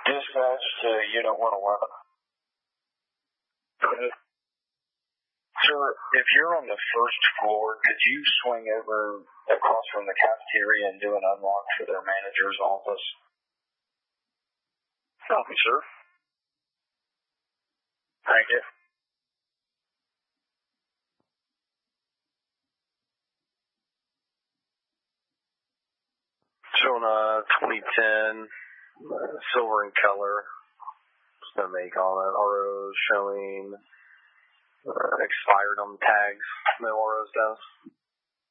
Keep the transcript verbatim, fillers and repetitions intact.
Dispatch to Unit one eleven. Sir, if you're on the first floor, could you swing over across from the cafeteria and do an unlock for their manager's office? Copy, sir. Thank you. Showing a twenty ten uh, silver in color. Just gonna make all that. R Os showing uh, expired on the tags. No R Os does.